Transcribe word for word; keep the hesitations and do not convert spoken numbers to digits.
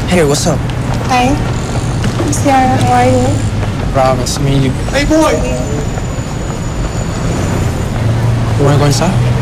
Hey, what's up? Hi. Miss Yara, how are you? Promise me you. Hey boy! You wanna go inside?